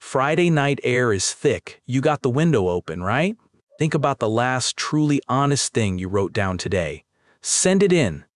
Friday night air is thick. You got the window open, right? Think about the last truly honest thing you wrote down today. Send it in.